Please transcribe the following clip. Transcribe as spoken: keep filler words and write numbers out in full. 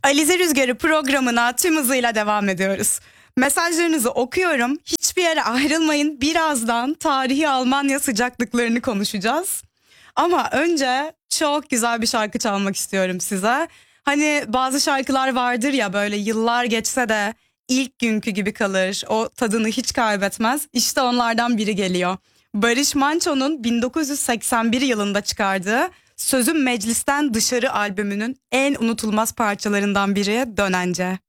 Alize Rüzgarı programına tüm hızıyla devam ediyoruz. Mesajlarınızı okuyorum. Hiçbir yere ayrılmayın. Birazdan tarihi Almanya sıcaklıklarını konuşacağız. Ama önce çok güzel bir şarkı çalmak istiyorum size. Hani bazı şarkılar vardır ya, böyle yıllar geçse de ilk günkü gibi kalır. O tadını hiç kaybetmez. İşte onlardan biri geliyor. Barış Manço'nun bin dokuz yüz seksen bir yılında çıkardığı Sözüm Meclisten Dışarı albümünün en unutulmaz parçalarından biri Dönence.